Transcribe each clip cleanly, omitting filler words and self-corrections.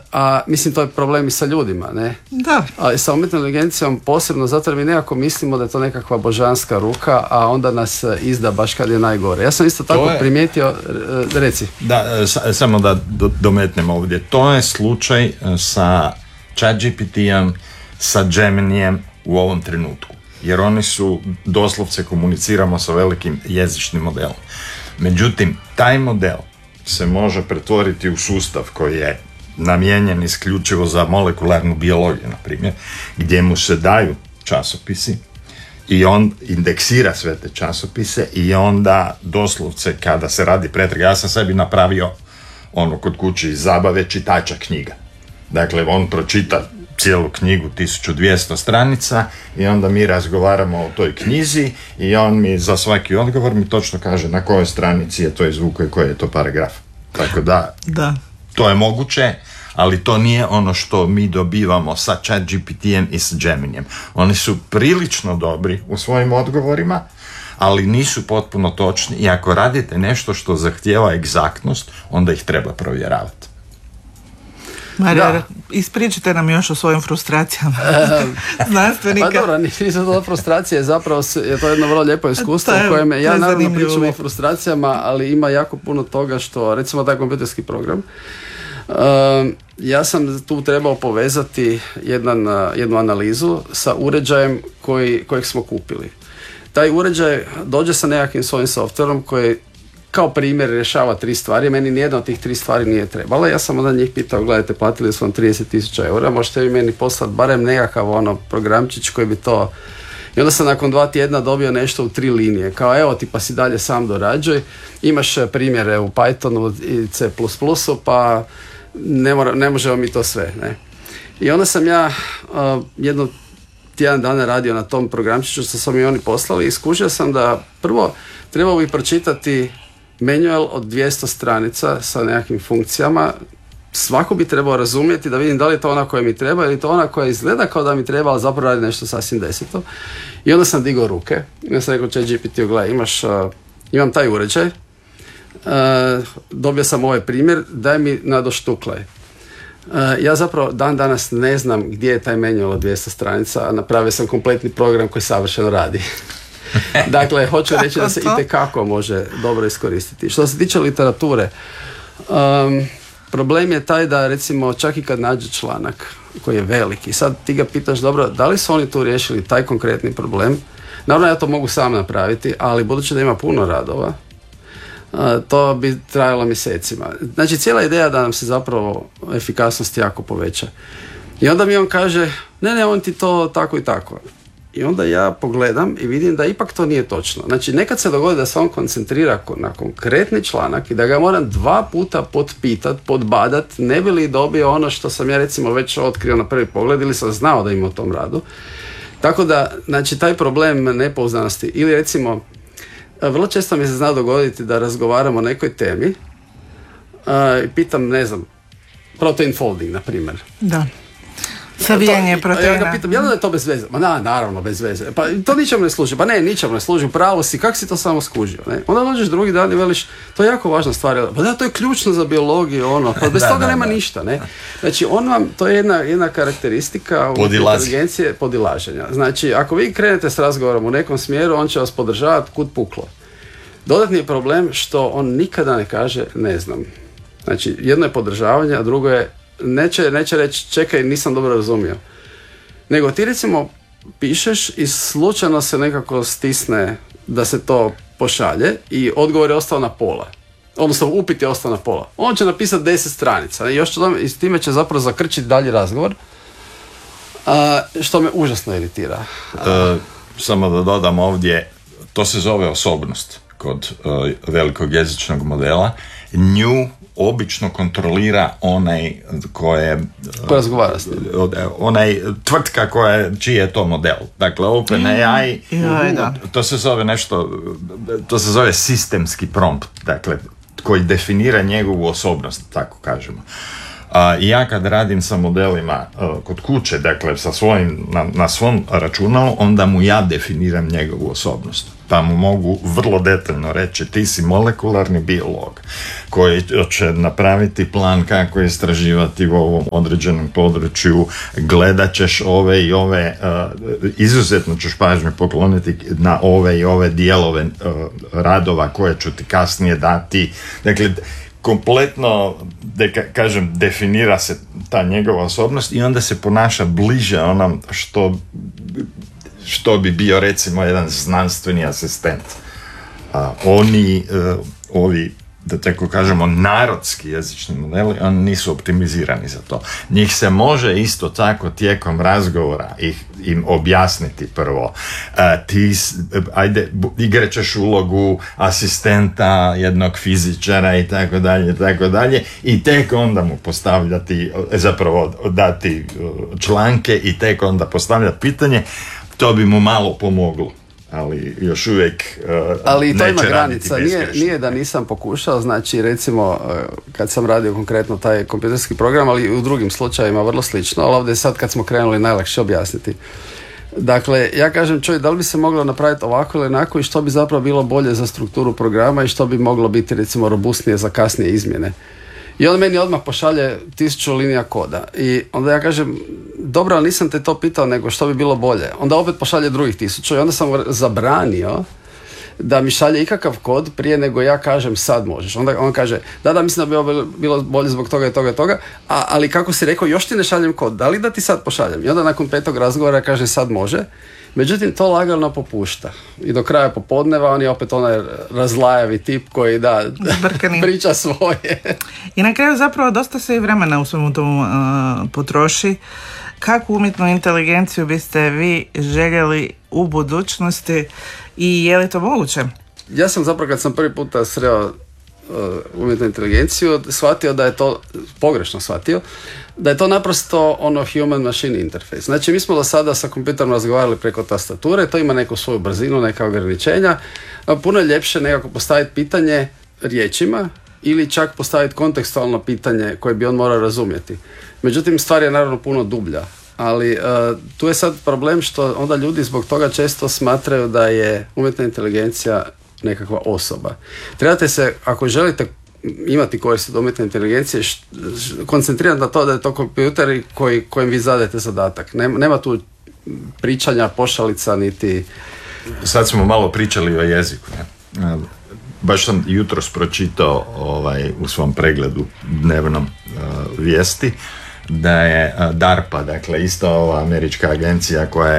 A mislim, to je problem i sa ljudima, ne? Da. A sa umjetnom inteligencijom posebno, zato jer mi nekako mislimo da je to nekakva božanska ruka, a onda nas izda baš kad je najgore. Ja sam isto tako primijetio, reci. Da, samo da dometnem ovdje. To je slučaj sa ChatGPT-om, sa Geminijem u ovom trenutku. Jer oni su, doslovce komuniciramo sa velikim jezičnim modelom. Međutim, taj model se može pretvoriti u sustav koji je namijenjen isključivo za molekularnu biologiju, na primjer, gdje mu se daju časopisi i on indeksira sve te časopise i onda doslovce kada se radi pretraga, ja sam sebi napravio kod kuće iz zabave čitača knjiga. Dakle, on pročita cijelu knjigu, 1200 stranica i onda mi razgovaramo o toj knjizi i on mi za svaki odgovor mi točno kaže na kojoj stranici je to izvukao i koji je to paragraf. Tako da, to je moguće, ali to nije ono što mi dobivamo sa ChatGPT-em i s Geminijem. Oni su prilično dobri u svojim odgovorima, ali nisu potpuno točni i ako radite nešto što zahtijeva egzaktnost, onda ih treba provjeravati. Marija, ispričajte nam još o svojim frustracijama znanstvenika. Pa dobro, nisam to frustracije, zapravo je to jedno vrlo lijepo iskustvo u kojem ja naravno pričam o frustracijama, ali ima jako puno toga što, recimo taj kompjuterski program, ja sam tu trebao povezati jednu analizu sa uređajem kojeg smo kupili. Taj uređaj dođe sa nekakvim svojim softverom koji kao primjer rješava 3 stvari. Meni nijedna od tih 3 stvari nije trebala. Ja sam onda njih pitao, gledajte, platili su vam 30.000 eura, možete vi meni poslati barem nekakav programčić koji bi to... I onda sam nakon 2 tjedna dobio nešto u 3 linije. Kao evo ti pa si dalje sam dorađuj. Imaš primjere u Pythonu i C++, pa ne možemo mi to sve. Ne? I onda sam ja jedno tjedan dana radio na tom programčiću što su mi oni poslali i skužio sam da prvo trebao bi pročitati manual od 200 stranica sa nekakvim funkcijama. Svako bi trebao razumjeti da vidim da li je to ona koja mi treba ili to ona koja izgleda kao da mi treba, ali zapravo radi nešto sasvim deseto. I onda sam digao ruke. Ja sam rekao ChatGPT-u, gledaj, imam taj uređaj, dobio sam ovaj primjer, daj mi nadoštuklaj. Ja zapravo dan danas ne znam gdje je taj manual od 200 stranica, a napravio sam kompletni program koji savršeno radi. Dakle, hoću reći da se itekako može dobro iskoristiti. Što se tiče literature, problem je taj da recimo čak i kad nađe članak koji je veliki, sad ti ga pitaš, dobro, da li su oni tu riješili taj konkretni problem? Naravno ja to mogu sam napraviti, ali budući da ima puno radova, to bi trajalo mjesecima. Znači cijela ideja da nam se zapravo efikasnost jako poveća. I onda mi on kaže, ne, on ti to tako i tako. I onda ja pogledam i vidim da ipak to nije točno. Znači nekad se dogodi da se on koncentrira na konkretni članak i da ga moram 2 puta potpitat, podbadat, ne bi li dobio ono što sam ja recimo već otkrio na prvi pogled ili sam znao da ima u tom radu. Tako da, znači taj problem nepouzdanosti ili recimo vrlo često mi se zna dogoditi da razgovaramo o nekoj temi i pitam, ne znam, protein folding, na primjer. Da. Savijanje proteina. Ja ga pitam, jel da je to bez veze? Ma naravno bez veze. Pa to ničemu ne služi. Pa ne, ničemu ne služi. Pravo si, kako si to samo skužio? Ne? Onda dođeš drugi dan i veliš, to je jako važna stvar. Pa da, to je ključno za biologiju, pa bez toga nema ništa. Ne? Znači, to je jedna karakteristika u inteligencije podilaženja. Znači, ako vi krenete s razgovorom u nekom smjeru, on će vas podržavati kud puklo. Dodatni je problem što on nikada ne kaže ne znam. Znači, jedno je podržavanje, a drugo je neće reći čekaj, nisam dobro razumio. Nego ti recimo pišeš i slučajno se nekako stisne da se to pošalje i odgovor je ostao na pola. Odnosno upit je ostao na pola. On će napisati 10 stranica i još i s time će zapravo zakrčiti dalji razgovor, što me užasno iritira. Samo da dodam ovdje, to se zove osobnost kod velikog jezičnog modela. Nju obično kontrolira onaj ko razgovara s njim. Tvrtka čiji je to model. Dakle, OpenAI, to se zove to se zove sistemski prompt, dakle, koji definira njegovu osobnost, tako kažemo. Ja kad radim sa modelima kod kuće, dakle na svom računalu, onda mu ja definiram njegovu osobnost. Pa mu mogu vrlo detaljno reći, ti si molekularni biolog koji će napraviti plan kako istraživati u ovom određenom području, gledat ćeš ove i ove, izuzetno ćeš pažnju pokloniti na ove i ove dijelove radova koje ću ti kasnije dati. Dakle, kompletno, kažem, definira se ta njegova osobnost i onda se ponaša bliže onom što bi bio recimo jedan znanstveni asistent. Ovi, da tako kažemo, narodski jezični modeli, oni nisu optimizirani za to. Njih se može isto tako tijekom razgovora im objasniti prvo. Igrat ćeš ulogu asistenta jednog fizičara i tako dalje, i tek onda mu postavljati, zapravo dati članke i tek onda postavljati pitanje. To bi mu malo pomoglo, ali još uvijek ali to ima granica, nije da nisam pokušao, znači recimo kad sam radio konkretno taj kompjuterski program, ali i u drugim slučajevima vrlo slično, ali ovdje sad kad smo krenuli najlakše objasniti. Dakle, ja kažem, čovjek, da li bi se moglo napraviti ovako ili onako i što bi zapravo bilo bolje za strukturu programa i što bi moglo biti recimo robustnije za kasnije izmjene. I on meni odmah pošalje 1000 linija koda. I onda ja kažem, dobro, ali nisam te to pitao, nego što bi bilo bolje. Onda opet pošalje drugih 1000 i onda sam zabranio da mi šalje ikakav kod prije nego ja kažem sad možeš. Onda on kaže, da, mislim da bi bilo bolje zbog toga i toga i toga, ali kako si rekao, još ti ne šaljem kod, da li da ti sad pošaljem? I onda nakon 5. razgovora kaže sad može. Međutim, to lagano popušta. I do kraja popodneva on je opet onaj razlajavi tip koji priča svoje. I na kraju zapravo dosta se i vremena u svemu tomu potroši. Kakvu umjetnu inteligenciju biste vi željeli u budućnosti i je li to moguće? Ja sam zapravo kad sam prvi puta sreo umjetnu inteligenciju shvatio da je to, pogrešno shvatio, da je to naprosto ono human machine interface. Znači mi smo do sada sa kompjuterom razgovarali preko tastature, to ima neku svoju brzinu, neka ograničenja, puno je ljepše nekako postaviti pitanje riječima ili čak postaviti kontekstualno pitanje koje bi on morao razumjeti. Međutim, stvar je naravno puno dublja, ali tu je sad problem što onda ljudi zbog toga često smatraju da je umjetna inteligencija nekakva osoba. Trebate se, ako želite imati korist od umjetne inteligencije, koncentrirati na to da je to kompjuter kojem vi zadajete zadatak. Nema tu pričanja, pošalica, niti... Sad smo malo pričali o jeziku. Ne? Baš sam jutros pročitao u svom pregledu dnevnom vijesti da je DARPA, dakle isto ova američka agencija koja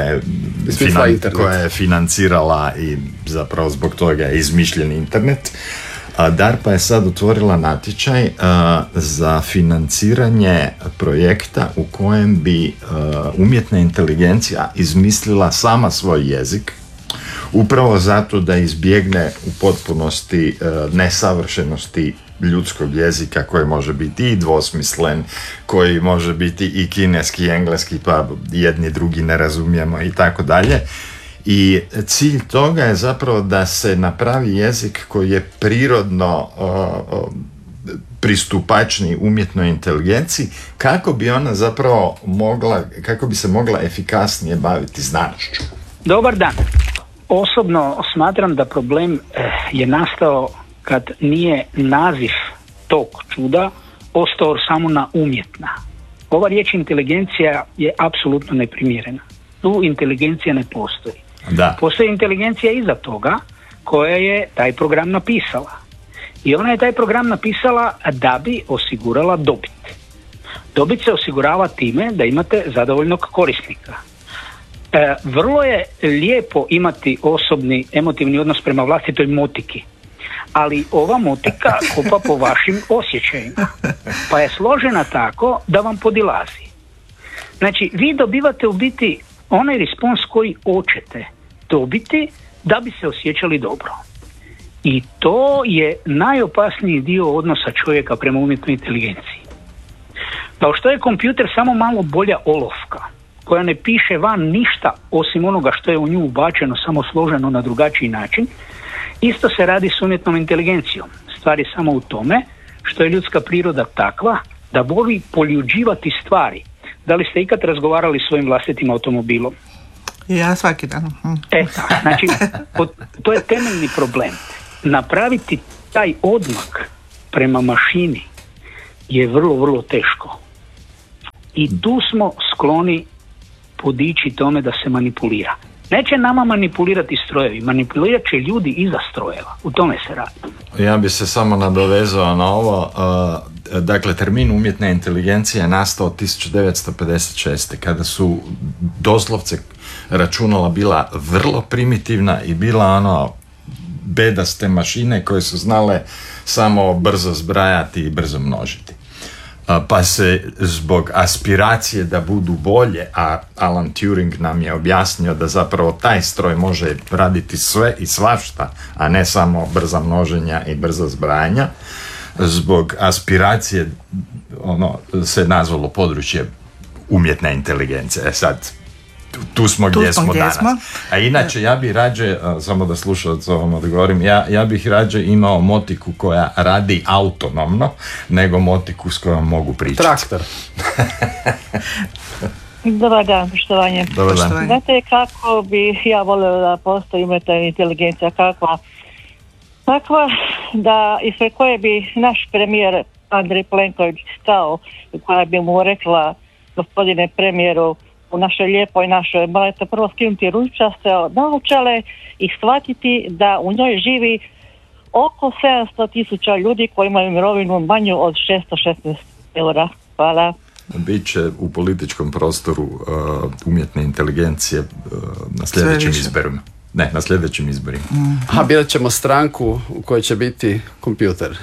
je financirala i zapravo zbog toga je izmišljen internet. DARPA je sad otvorila natječaj za financiranje projekta u kojem bi umjetna inteligencija izmislila sama svoj jezik, upravo zato da izbjegne u potpunosti nesavršenosti ljudskog jezika koji može biti i dvosmislen, koji može biti i kineski i engleski, pa jedni drugi ne razumijemo i tako dalje. I cilj toga je zapravo da se napravi jezik koji je prirodno pristupačni umjetnoj inteligenciji, kako bi ona zapravo kako bi se mogla efikasnije baviti znanošću. Dobar dan. Osobno smatram da problem je nastao kad nije naziv tog čuda ostao samo na umjetna. Ova riječ inteligencija je apsolutno neprimjerena. Tu inteligencija ne postoji. Da. Postoji inteligencija iza toga koja je taj program napisala. I ona je taj program napisala da bi osigurala dobit. Dobit se osigurava time da imate zadovoljnog korisnika. Vrlo je lijepo imati osobni emotivni odnos prema vlastitoj motiki, ali ova motika kopa po vašim osjećajima, pa je složena tako da vam podilazi. Znači, vi dobivate u biti onaj respons koji hoćete dobiti da bi se osjećali dobro. I to je najopasniji dio odnosa čovjeka prema umjetnoj inteligenciji. Kao što je kompjuter samo malo bolja olovka, koja ne piše van ništa osim onoga što je u nju ubačeno, samo složeno na drugačiji način, isto se radi s umjetnom inteligencijom. Stvar je samo u tome što je ljudska priroda takva da voli poljuđivati stvari. Da li ste ikad razgovarali s svojim vlastitim automobilom? Ja svaki dan. Znači, to je temeljni problem. Napraviti taj odmak prema mašini je vrlo, vrlo teško. I tu smo skloni podići tome da se manipulira. Neće nama manipulirati strojevi, manipulirat će ljudi iza strojeva. U tome se radi. Ja bi se samo nadovezao na ovo. Dakle, termin umjetna inteligencija je nastao 1956. kada su doslovce računala bila vrlo primitivna i bila bedaste mašine koje su znale samo brzo zbrajati i brzo množiti. Pa se zbog aspiracije da budu bolje, a Alan Turing nam je objasnio da zapravo taj stroj može raditi sve i svašta, a ne samo brza množenja i brza zbrajanja, zbog aspiracije se nazvalo područje umjetna inteligencija. Sad, tu smo gdje smo danas. A inače, ja bih rađe, samo da slušalcu ovom odgovorim, ja bih rađe imao motiku koja radi autonomno, nego motiku s kojom mogu pričati. Traktor. Dobar dan, poštovanje. Dobar dan. Znate kako bi ja voljela da postoji umjetna inteligencija, kakva da ispred koje bi naš premijer Andrej Plenković stao i koja bi mu rekla: gospodine premijeru, u našoj lijepoj našoj, morate prvo skinuti ručičaste naočale i shvatiti da u njoj živi oko 700,000 ljudi koji imaju mirovinu manju od 616 eura. Hvala. Biće u političkom prostoru umjetne inteligencije na sljedećim izborima. Ne, na sljedećim izborima. A birat ćemo stranku u kojoj će biti kompjuter.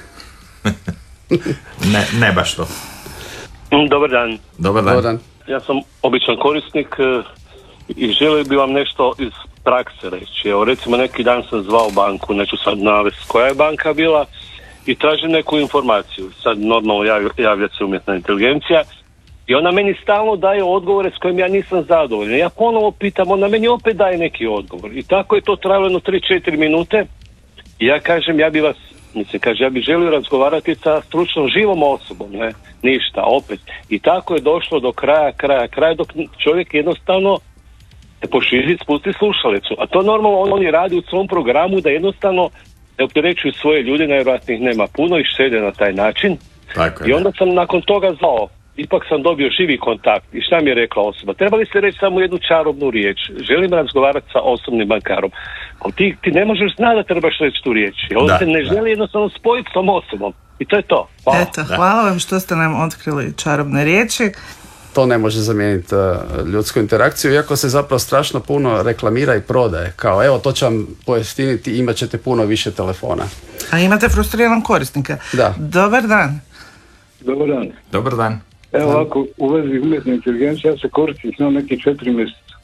Ne baš to. Dobar dan. Dobar dan. Ja sam običan korisnik i želio bi vam nešto iz prakse reći. Evo, recimo neki dan sam zvao banku, neću sad navesti koja je banka bila, i tražim neku informaciju. Sad normalno javlja se umjetna inteligencija i ona meni stalno daje odgovore s kojim ja nisam zadovoljan. Ja ponovo pitam, ona meni opet daje neki odgovor. I tako je to trajalo 3-4 minute. I ja kažem, ja bih želio razgovarati sa stručnom živom osobom, ne, ništa, opet. I tako je došlo do kraja, dok čovjek jednostavno poširi, spusti slušalicu. A to normalno oni radi u svom programu da jednostavno ne opterećuju svoje ljude, najvjerojatnije ih nema puno i štede na taj način. Tako je. I onda sam nakon toga zvao. Ipak sam dobio živi kontakt. I šta mi je rekla osoba? Trebali ste reći samo jednu čarobnu riječ. Želim razgovarati sa osobnim bankarom. Ti ne možeš znati da trebaš reći tu riječ. On se ne želi jednostavno spojiti s tom osobom. I to je to. Hvala. Eto, hvala vam što ste nam otkrili čarobne riječi. To ne može zamijeniti ljudsku interakciju, iako se zapravo strašno puno reklamira i prodaje. Kao, evo, to će vam pojeftiniti i imat ćete puno više telefona. A imate frustriranog korisnika. Da. Dobar dan. Dobar dan. Dobar dan. Evo ovako, u vezi umjetne inteligencije ja se koristim s njom neki 4 mjeseca.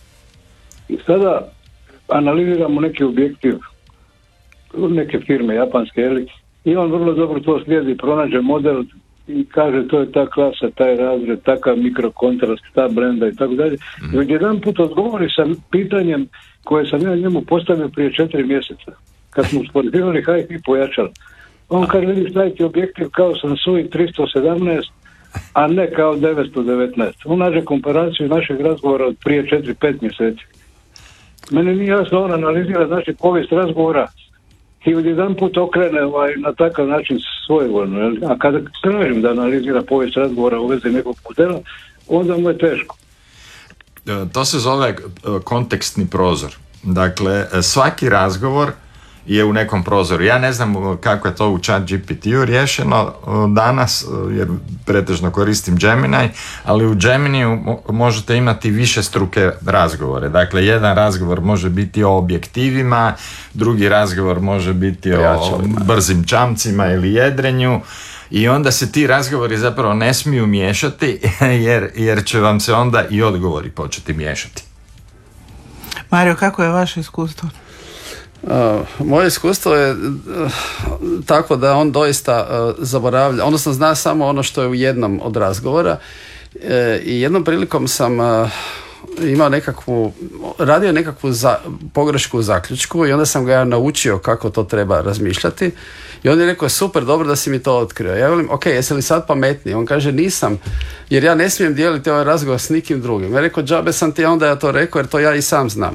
I sada analiziramo neki objektiv neke firme japanske, i on vrlo dobro to slijedi, pronađe model i kaže to je ta klasa, taj razred, takav mikrokontrast, ta blenda i tako dalje. I odjedan put odgovori sa pitanjem koje sam ja njemu postavio prije 4 mjeseca, kad smo uspoređivali HIP pojačalo. On kaže, vidiš, taj ti objektiv kao Sansui 317, a ne kao 919. On nađe komparaciju našeg razgovora od prije 4-5 mjeseci. Meni nije jasno, on analizira znači povijest razgovora i odjedan put okrene na takav način svojevoljno. A kada tražim da analizira povijest razgovora u vezi nekog modela, onda mu je teško. To se zove kontekstni prozor. Dakle, svaki razgovor je u nekom prozoru. Ja ne znam kako je to u ChatGPT-u riješeno danas, jer pretežno koristim Gemini, ali u Geminiju možete imati višestruke razgovore. Dakle, jedan razgovor može biti o objektivima, drugi razgovor može biti o brzim čamcima ili jedrenju, i onda se ti razgovori zapravo ne smiju miješati, jer će vam se onda i odgovori početi miješati. Mario, kako je vaše iskustvo? Moje iskustvo je tako da on doista zaboravlja, odnosno zna samo ono što je u jednom od razgovora, i jednom prilikom sam radio nekakvu pogrešku u zaključku i onda sam ga ja naučio kako to treba razmišljati i on je rekao super, dobro da si mi to otkrio. Ja velim, ok, jesi li sad pametniji? On kaže nisam, jer ja ne smijem dijeliti ovaj razgovor s nikim drugim. Ja rekao, džabe sam ti onda ja to rekao jer to ja i sam znam.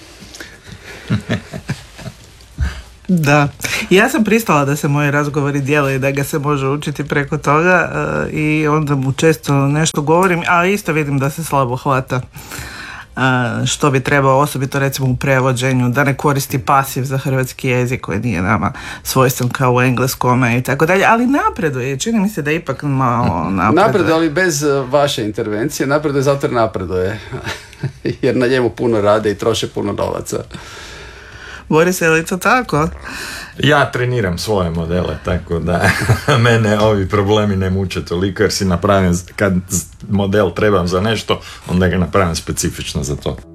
Da, ja sam pristala da se moji razgovori dijele i da ga se može učiti preko toga i onda mu često nešto govorim, ali isto vidim da se slabo hvata što bi trebao, osobito recimo u prevođenju, da ne koristi pasiv za hrvatski jezik koji nije nama svojstven kao u engleskome i tako dalje, ali napreduje, čini mi se da ipak malo napreduje. Ali bez vaše intervencije, napreduje zato jer napreduje, jer na njemu puno rade i troše puno novaca. Boris, je li to tako? Ja treniram svoje modele, tako da mene ovi problemi ne muče toliko, jer si napravim, kad model trebam za nešto, onda ga napravim specifično za to.